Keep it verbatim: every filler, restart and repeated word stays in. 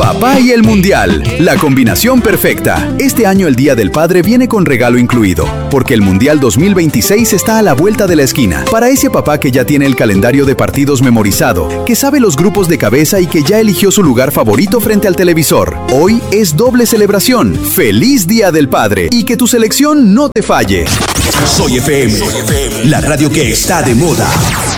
Papá y el Mundial, la combinación perfecta. Este año el Día del Padre viene con regalo incluido, porque el Mundial dos mil veintiséis está a la vuelta de la esquina. Para ese papá que ya tiene el calendario de partidos memorizado, que sabe los grupos de cabeza y que ya eligió su lugar favorito frente al televisor. Hoy es doble celebración. ¡Feliz Día del Padre! Y que tu selección no te falle. Soy F M, la radio que está de moda.